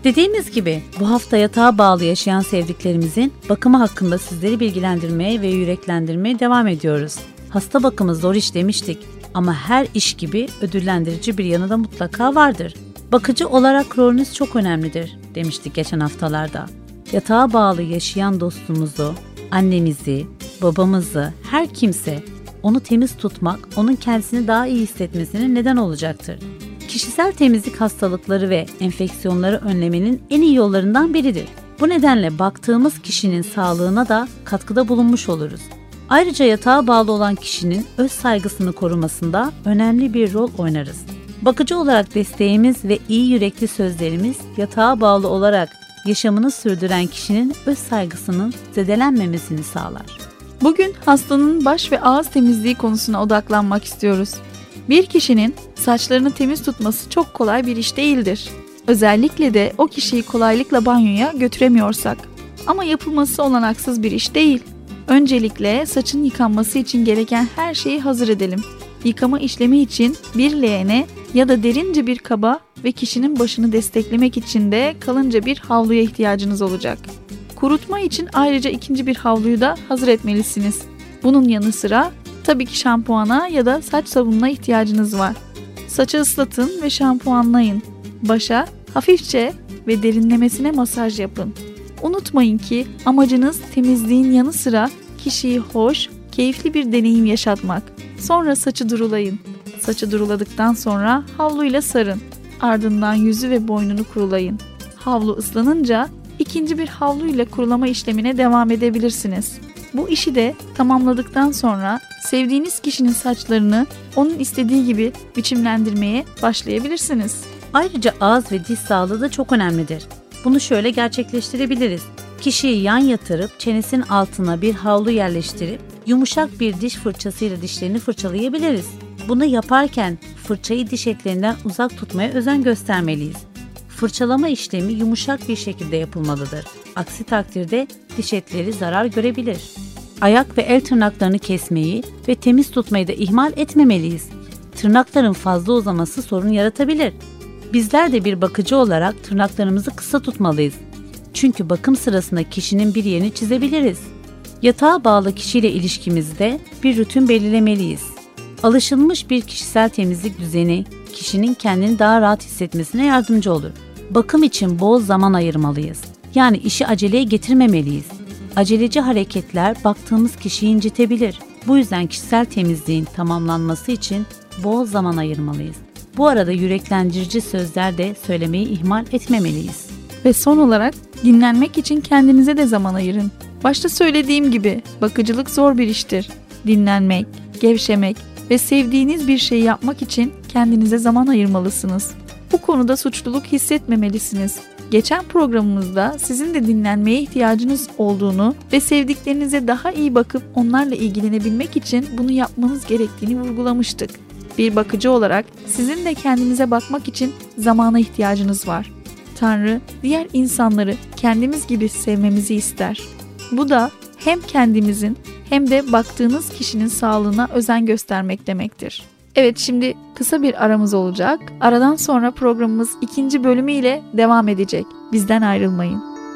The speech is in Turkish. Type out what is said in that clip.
Dediğimiz gibi bu hafta yatağa bağlı yaşayan sevdiklerimizin bakımı hakkında sizleri bilgilendirmeye ve yüreklendirmeye devam ediyoruz. Hasta bakımı zor iş demiştik ama her iş gibi ödüllendirici bir yanı da mutlaka vardır. Bakıcı olarak rolünüz çok önemlidir demiştik geçen haftalarda. Yatağa bağlı yaşayan dostumuzu, annemizi, babamızı, her kimse onu temiz tutmak, onun kendisini daha iyi hissetmesine neden olacaktır. Kişisel temizlik hastalıkları ve enfeksiyonları önlemenin en iyi yollarından biridir. Bu nedenle baktığımız kişinin sağlığına da katkıda bulunmuş oluruz. Ayrıca yatağa bağlı olan kişinin öz saygısını korumasında önemli bir rol oynarız. Bakıcı olarak desteğimiz ve iyi yürekli sözlerimiz yatağa bağlı olarak yaşamını sürdüren kişinin öz saygısının zedelenmemesini sağlar. Bugün hastanın baş ve ağız temizliği konusuna odaklanmak istiyoruz. Bir kişinin saçlarını temiz tutması çok kolay bir iş değildir. Özellikle de o kişiyi kolaylıkla banyoya götüremiyorsak. Ama yapılması olanaksız bir iş değil. Öncelikle saçın yıkanması için gereken her şeyi hazır edelim. Yıkama işlemi için bir leğene ya da derince bir kaba ve kişinin başını desteklemek için de kalınca bir havluya ihtiyacınız olacak. Kurutma için ayrıca ikinci bir havluyu da hazır etmelisiniz. Bunun yanı sıra tabii ki şampuana ya da saç sabununa ihtiyacınız var. Saçı ıslatın ve şampuanlayın. Başa hafifçe ve derinlemesine masaj yapın. Unutmayın ki amacınız temizliğin yanı sıra kişiyi hoş, keyifli bir deneyim yaşatmak. Sonra saçı durulayın. Saçı duruladıktan sonra havluyla sarın. Ardından yüzü ve boynunu kurulayın. Havlu ıslanınca ikinci bir havluyla kurulama işlemine devam edebilirsiniz. Bu işi de tamamladıktan sonra sevdiğiniz kişinin saçlarını onun istediği gibi biçimlendirmeye başlayabilirsiniz. Ayrıca ağız ve diş sağlığı da çok önemlidir. Bunu şöyle gerçekleştirebiliriz. Kişiyi yan yatırıp çenesinin altına bir havlu yerleştirip yumuşak bir diş fırçasıyla dişlerini fırçalayabiliriz. Bunu yaparken fırçayı diş etlerinden uzak tutmaya özen göstermeliyiz. Fırçalama işlemi yumuşak bir şekilde yapılmalıdır. Aksi takdirde diş etleri zarar görebilir. Ayak ve el tırnaklarını kesmeyi ve temiz tutmayı da ihmal etmemeliyiz. Tırnakların fazla uzaması sorun yaratabilir. Bizler de bir bakıcı olarak tırnaklarımızı kısa tutmalıyız. Çünkü bakım sırasında kişinin bir yerini çizebiliriz. Yatağa bağlı kişiyle ilişkimizde bir rutin belirlemeliyiz. Alışılmış bir kişisel temizlik düzeni kişinin kendini daha rahat hissetmesine yardımcı olur. Bakım için bol zaman ayırmalıyız. Yani işi aceleye getirmemeliyiz. Aceleci hareketler baktığımız kişiyi incitebilir. Bu yüzden kişisel temizliğin tamamlanması için bol zaman ayırmalıyız. Bu arada yüreklendirici sözler de söylemeyi ihmal etmemeliyiz. Ve son olarak dinlenmek için kendinize de zaman ayırın. Başta söylediğim gibi bakıcılık zor bir iştir. Dinlenmek, gevşemek ve sevdiğiniz bir şeyi yapmak için kendinize zaman ayırmalısınız. Bu konuda suçluluk hissetmemelisiniz. Geçen programımızda sizin de dinlenmeye ihtiyacınız olduğunu ve sevdiklerinize daha iyi bakıp onlarla ilgilenebilmek için bunu yapmanız gerektiğini vurgulamıştık. Bir bakıcı olarak sizin de kendinize bakmak için zamana ihtiyacınız var. Tanrı diğer insanları kendimiz gibi sevmemizi ister. Bu da hem kendimizin hem de baktığınız kişinin sağlığına özen göstermek demektir. Evet, şimdi kısa bir aramız olacak. Aradan sonra programımız 2. bölümüyle devam edecek. Bizden ayrılmayın.